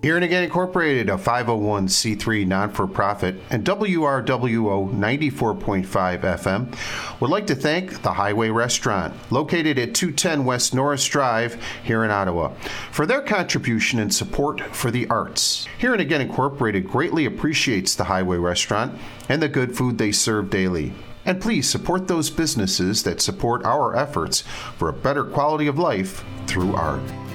Here and Again Incorporated, a 501c3 non-for-profit, and WRWO 94.5 FM would like to thank the Highway Restaurant, located at 210 West Norris Drive here in Ottawa, for their contribution and support for the arts. Here and Again Incorporated greatly appreciates the Highway Restaurant and the good food they serve daily. And please support those businesses that support our efforts for a better quality of life through art.